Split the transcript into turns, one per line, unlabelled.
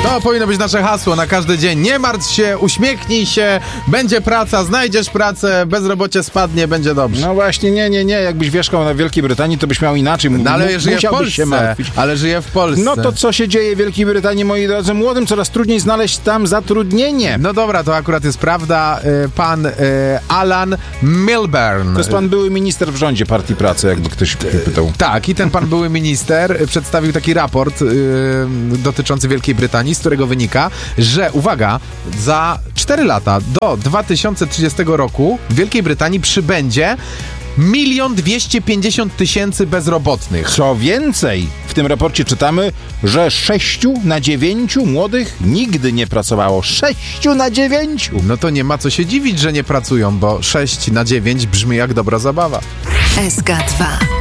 To powinno być nasze hasło na każdy dzień. Nie martw się, uśmiechnij się, będzie praca, znajdziesz pracę, bezrobocie spadnie, będzie dobrze.
No właśnie, nie. Jakbyś mieszkał na Wielkiej Brytanii, to byś miał inaczej.
No, ale żyję w Polsce.
Się martwić.
Ale żyję w Polsce.
No to co się dzieje w Wielkiej Brytanii, moi drodzy? Młodym coraz trudniej znaleźć tam zatrudnienie.
No dobra, to akurat jest prawda. Pan Alan Milburn.
To jest pan były minister w rządzie Partii Pracy, jakby ktoś pytał.
Tak, i ten pan były minister przedstawił taki raport dotyczący Wielkiej Brytanii, z którego wynika, że uwaga, za 4 lata do 2030 roku w Wielkiej Brytanii przybędzie 1 250 000 bezrobotnych.
Co więcej, w tym raporcie czytamy, że 6 na 9 młodych nigdy nie pracowało. 6 na 9!
No to nie ma co się dziwić, że nie pracują, bo 6 na 9 brzmi jak dobra zabawa.
SK2